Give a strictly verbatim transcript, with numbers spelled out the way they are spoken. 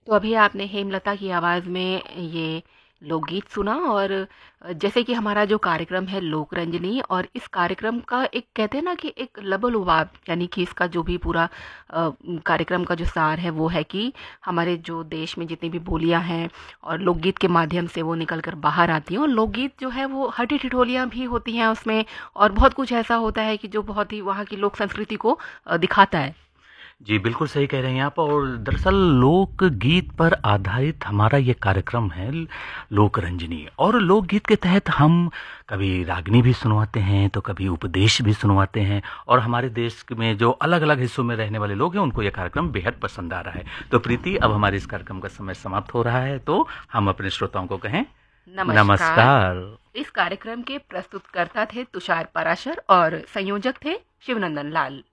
तो अभी आपने हेमलता की आवाज़ में ये लोकगीत सुना और जैसे कि हमारा जो कार्यक्रम है लोक रंजनी और इस कार्यक्रम का एक कहते हैं ना कि एक लबोलुआब यानी कि इसका जो भी पूरा अ, कार्यक्रम का जो सार है वो है कि हमारे जो देश में जितनी भी बोलियां हैं और लोकगीत के माध्यम से वो निकल कर बाहर आती हैं और लोकगीत जो है वो हटी ठिठोलियाँ भी होती हैं उसमें और बहुत कुछ ऐसा होता है कि जो बहुत ही वहाँ की लोक संस्कृति को अ, दिखाता है। जी, बिल्कुल सही कह रहे हैं आप। और दरअसल लोकगीत पर आधारित हमारा ये कार्यक्रम है ल- लोक रंजनी। और लोकगीत के तहत हम कभी रागनी भी सुनवाते हैं तो कभी उपदेश भी सुनवाते हैं। और हमारे देश में जो अलग अलग हिस्सों में रहने वाले लोग हैं उनको ये कार्यक्रम बेहद पसंद आ रहा है। तो प्रीति, अब हमारे इस कार्यक्रम का समय समाप्त हो रहा है, तो हम अपने श्रोताओं को कहें नमस्कार। नमस्कार। इस कार्यक्रम के प्रस्तुतकर्ता थे तुषार पराशर और संयोजक थे शिवनंदन लाल।